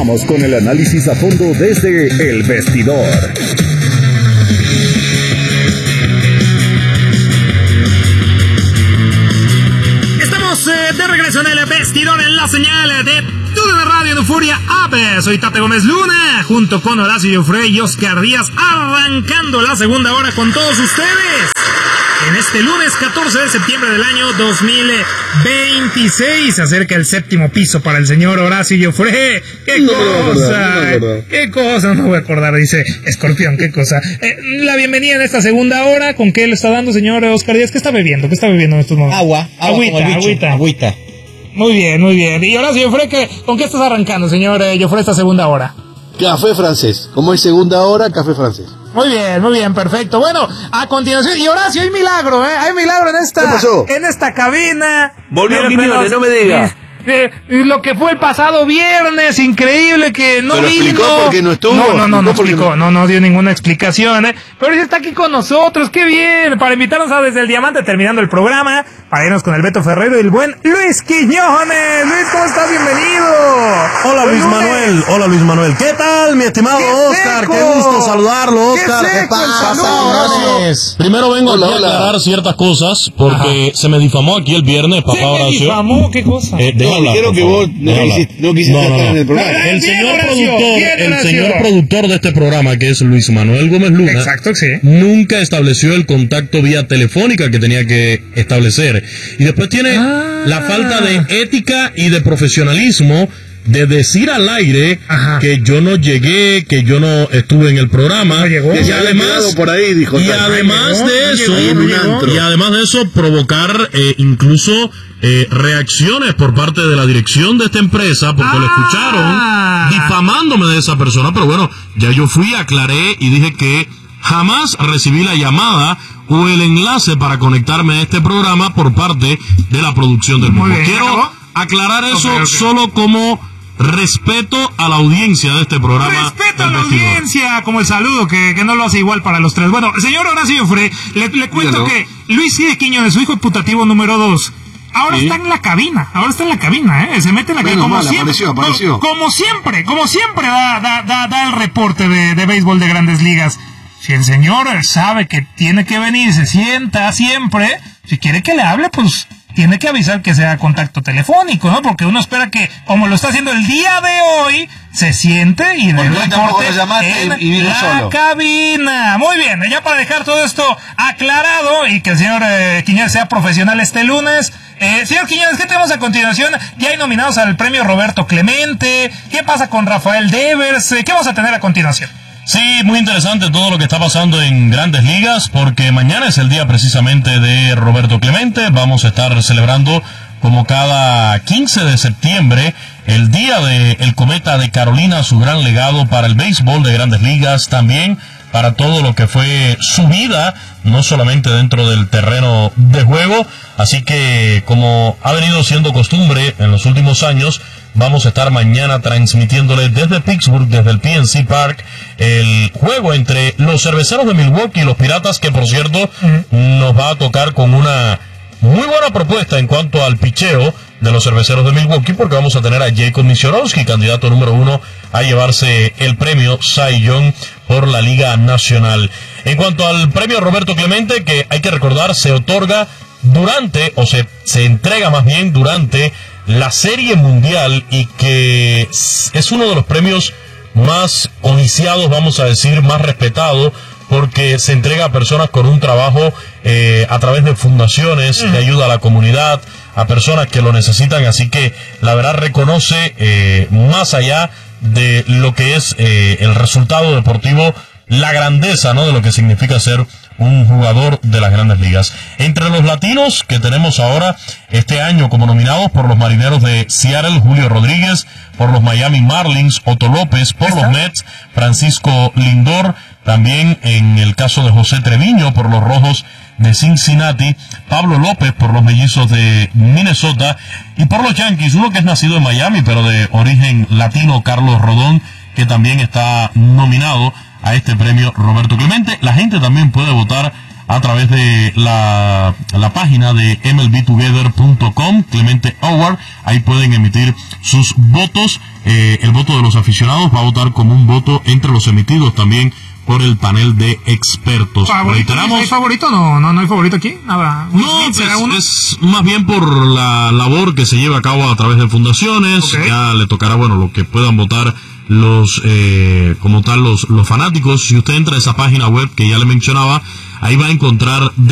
Continuamos con el análisis a fondo desde El Vestidor. Estamos de regreso en El Vestidor, en la señal de TUDN Radio de Euforia App. Soy Tate Gómez Luna, junto con Horacio Joffre y Oscar Díaz, arrancando la segunda hora con todos ustedes. En este lunes 14 de septiembre del año 2026 se acerca el séptimo piso para el señor Horacio Joffre. ¡Qué cosa! No voy a acordar, dice Escorpión, qué cosa. La bienvenida en esta segunda hora. ¿Con qué le está dando, señor Oscar Díaz? ¿Qué está bebiendo? ¿Qué está bebiendo en estos momentos? Agüita. Muy bien. Y Horacio Joffre, ¿con qué estás arrancando, señor Joffre, esta segunda hora? Café francés. Como es segunda hora, café francés. Muy bien, perfecto. Bueno, a continuación, y Horacio, hay milagro en esta cabina. Volvió Quiñones, no me diga. Lo que fue el pasado viernes, increíble que no vino. ¿Explicó por qué no estuvo? No explicó, no dio ninguna explicación, Pero está aquí con nosotros, qué bien, para invitarnos a Desde el Diamante, terminando el programa, para irnos con el Beto Ferrero y el buen Luis Quiñones. Luis, ¿cómo estás? Bienvenido. Hola Luis Manuel. ¿Qué tal, mi estimado Oscar? Qué gusto saludarlo, Oscar. ¿Qué pasa? Primero vengo aquí a aclarar ciertas cosas, porque se me difamó aquí el viernes, papá Horacio. ¿Se me difamó? ¿Qué cosa? Dijeron que vos no quisiste estar en el programa. El señor productor de este programa, que es Luis Manuel Gómez Luna, exacto, sí, nunca estableció el contacto vía telefónica que tenía que establecer. Y después tiene la falta de ética y de profesionalismo de decir al aire que yo no llegué, que yo no estuve en el programa, y además de eso provocar incluso reacciones por parte de la dirección de esta empresa, porque lo escucharon difamándome de esa persona. Pero bueno, ya yo fui, aclaré y dije que jamás recibí la llamada o el enlace para conectarme a este programa por parte de la producción del mismo. Quiero aclarar eso solo como respeto a la audiencia de este programa. Respeto a la audiencia, como el saludo, que no lo hace igual para los tres. Bueno, señor Horacio Joffre, le cuento que Luis Quiñones, su hijo putativo número 2, ahora está en la cabina, se mete en la cabina, apareció. Como siempre da el reporte de béisbol de Grandes Ligas. Si el señor sabe que tiene que venir, se sienta siempre, si quiere que le hable, pues tiene que avisar que sea contacto telefónico, ¿no? Porque uno espera que, como lo está haciendo el día de hoy, se siente y en el reporte en la cabina. Muy bien, ya para dejar todo esto aclarado y que el señor Quiñones sea profesional este lunes. Señor Quiñones, ¿qué tenemos a continuación? Ya hay nominados al premio Roberto Clemente. ¿Qué pasa con Rafael Devers? ¿Qué vamos a tener a continuación? Sí, muy interesante todo lo que está pasando en Grandes Ligas, porque mañana es el día precisamente de Roberto Clemente. Vamos a estar celebrando, como cada 15 de septiembre, el día del Cometa de Carolina, su gran legado para el béisbol de Grandes Ligas, también para todo lo que fue su vida, no solamente dentro del terreno de juego. Así que, como ha venido siendo costumbre en los últimos años, vamos a estar mañana transmitiéndole desde Pittsburgh, desde el PNC Park, el juego entre los Cerveceros de Milwaukee y los Piratas, que por cierto nos va a tocar con una muy buena propuesta en cuanto al picheo de los Cerveceros de Milwaukee, porque vamos a tener a Jacob Misiorowski, candidato número 1 a llevarse el premio Cy Young por la Liga Nacional. En cuanto al premio Roberto Clemente, que hay que recordar se otorga se entrega más bien durante la Serie Mundial, y que es uno de los premios más codiciados, vamos a decir, más respetado, porque se entrega a personas con un trabajo a través de fundaciones de ayuda a la comunidad, a personas que lo necesitan. Así que la verdad reconoce, más allá de lo que es el resultado deportivo, la grandeza, ¿no?, de lo que significa ser un jugador de las Grandes Ligas. Entre los latinos que tenemos ahora este año como nominados: por los Marineros de Seattle, Julio Rodríguez; por los Miami Marlins, Otto López; por los Mets, Francisco Lindor; también en el caso de José Treviño por los Rojos de Cincinnati; Pablo López por los Mellizos de Minnesota; y por los Yankees, uno que es nacido en Miami pero de origen latino, Carlos Rodón, que también está nominado a este premio Roberto Clemente. La gente también puede votar a través de la página de MLBtogether.com, Clemente Howard. Ahí pueden emitir sus votos. El voto de los aficionados va a votar como un voto entre los emitidos también por el panel de expertos. ¿No hay favorito? No hay favorito aquí. Nada. No, es más bien por la labor que se lleva a cabo a través de fundaciones. Okay. Ya le tocará, lo que puedan votar los como tal los fanáticos. Si usted entra a esa página web que ya le mencionaba, ahí va a encontrar